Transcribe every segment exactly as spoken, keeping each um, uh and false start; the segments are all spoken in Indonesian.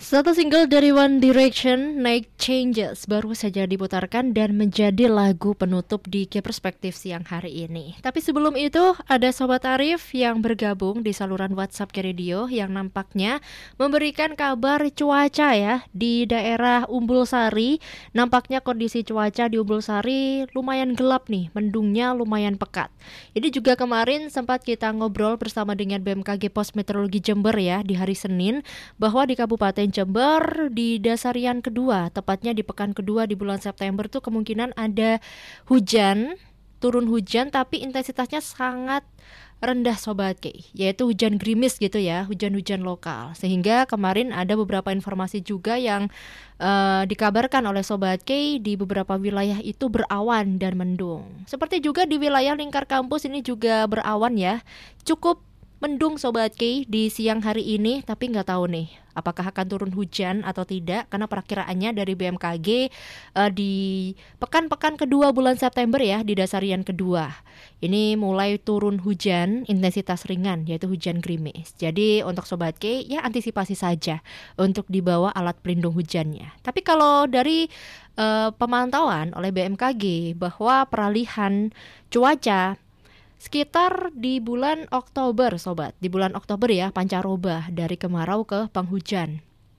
Satu single dari One Direction, Night Changes, baru saja diputarkan dan menjadi lagu penutup di K Perspektif siang hari ini. Tapi sebelum itu, ada Sobat Arif yang bergabung di saluran WhatsApp K Radio yang nampaknya memberikan kabar cuaca ya di daerah Umbul Sari. Nampaknya kondisi cuaca di Umbul Sari lumayan gelap nih, mendungnya lumayan pekat. Ini juga kemarin sempat kita ngobrol bersama dengan B M K G Pos Meteorologi Jember ya di hari Senin, bahwa di Kabupaten Jember di dasarian kedua, tepatnya di pekan kedua di bulan September tuh kemungkinan ada hujan, turun hujan tapi intensitasnya sangat rendah Sobat K, yaitu hujan gerimis gitu ya, hujan-hujan lokal. Sehingga kemarin ada beberapa informasi juga yang uh, dikabarkan oleh Sobat K di beberapa wilayah itu berawan dan mendung. Seperti juga di wilayah lingkar kampus ini juga berawan ya, cukup mendung Sobat K di siang hari ini, tapi nggak tahu nih apakah akan turun hujan atau tidak, karena perakiraannya dari B M K G uh, di pekan-pekan kedua bulan September ya, di dasarian kedua ini mulai turun hujan intensitas ringan, yaitu hujan gerimis. Jadi untuk Sobat K ya antisipasi saja untuk dibawa alat pelindung hujannya. Tapi kalau dari uh, pemantauan oleh B M K G bahwa peralihan cuaca sekitar di bulan Oktober Sobat, di bulan Oktober ya, pancaroba dari kemarau ke penghujan.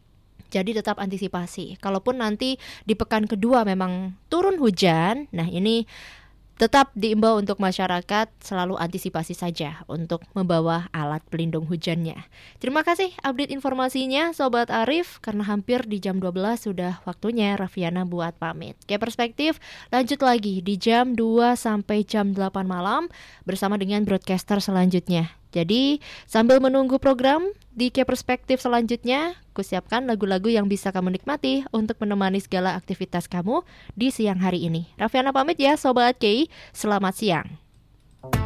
Jadi tetap antisipasi. Kalaupun nanti di pekan kedua memang turun hujan, nah ini tetap diimbau untuk masyarakat selalu antisipasi saja untuk membawa alat pelindung hujannya. Terima kasih update informasinya Sobat Arif, karena hampir di jam dua belas sudah waktunya Raffiana buat pamit. Kayak Perspektif lanjut lagi di jam dua sampai jam delapan malam bersama dengan broadcaster selanjutnya. Jadi sambil menunggu program di K Perspektif selanjutnya, kusiapkan lagu-lagu yang bisa kamu nikmati untuk menemani segala aktivitas kamu di siang hari ini. Raffiana pamit ya Sobat K, selamat siang.